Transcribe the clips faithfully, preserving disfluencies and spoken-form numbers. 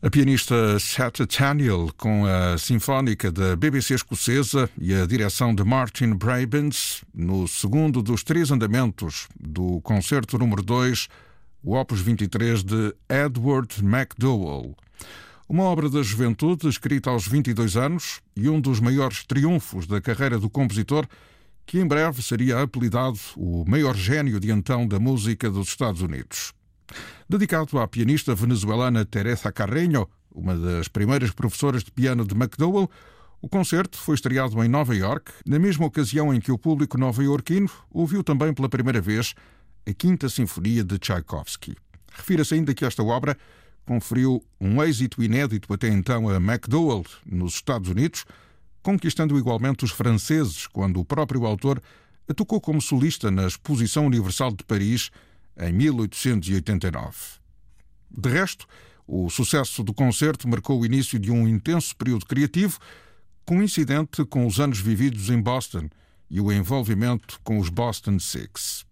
A pianista Seth Daniel, com a Sinfónica da B B C escocesa e a direção de Martin Brabants, no segundo dos três andamentos do concerto número dois, o Opus vinte e três de Edward MacDowell. Uma obra da juventude escrita aos vinte e dois anos e um dos maiores triunfos da carreira do compositor, que em breve seria apelidado o maior gênio de então da música dos Estados Unidos. Dedicado à pianista venezuelana Teresa Carreño, uma das primeiras professoras de piano de MacDowell, o concerto foi estreado em Nova Iorque, na mesma ocasião em que o público nova-iorquino ouviu também pela primeira vez a Quinta Sinfonia de Tchaikovsky. Refira-se ainda que esta obra conferiu um êxito inédito até então a MacDowell nos Estados Unidos, conquistando igualmente os franceses quando o próprio autor a tocou como solista na Exposição Universal de Paris em mil oitocentos e oitenta e nove. De resto, o sucesso do concerto marcou o início de um intenso período criativo, coincidente com os anos vividos em Boston e o envolvimento com os Boston Six.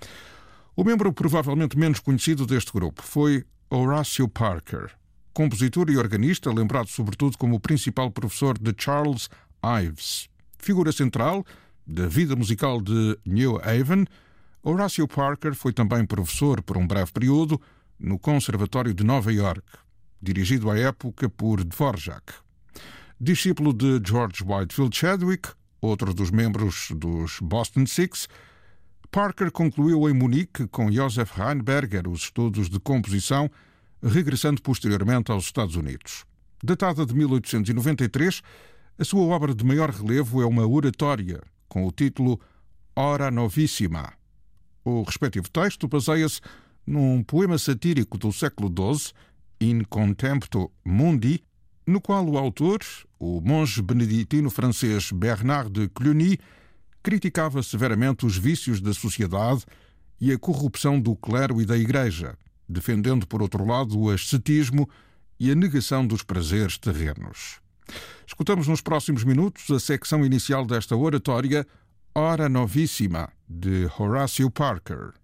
O membro provavelmente menos conhecido deste grupo foi Horatio Parker, compositor e organista, lembrado sobretudo como o principal professor de Charles Ives. Figura central da vida musical de New Haven, Horatio Parker foi também professor por um breve período no Conservatório de Nova Iorque, dirigido à época por Dvorak. Discípulo de George Whitefield Chadwick, outro dos membros dos Boston Six, Parker concluiu em Munique com Joseph Rheinberger os estudos de composição, regressando posteriormente aos Estados Unidos. Datada de mil oitocentos e noventa e três, a sua obra de maior relevo é uma oratória com o título Hora Novissima. O respectivo texto baseia-se num poema satírico do século doze, In Contempto Mundi, no qual o autor, o monge beneditino francês Bernard de Cluny, criticava severamente os vícios da sociedade e a corrupção do clero e da Igreja, defendendo, por outro lado, o ascetismo e a negação dos prazeres terrenos. Escutamos nos próximos minutos a secção inicial desta oratória, Hora Novissima, de Horatio Parker.